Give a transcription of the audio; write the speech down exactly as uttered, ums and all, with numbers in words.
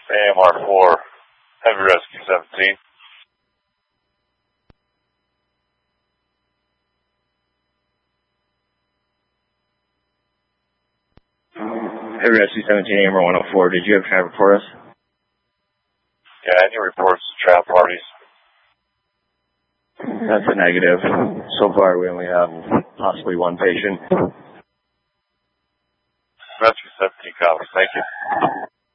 A M R four, Heavy Rescue seventeen. Heavy Rescue seventeen, A M R one oh four, did you have traffic for us? Yeah, any reports to trap parties? That's a negative. So far, we only have possibly one patient. Rescue seventeen copies, thank you.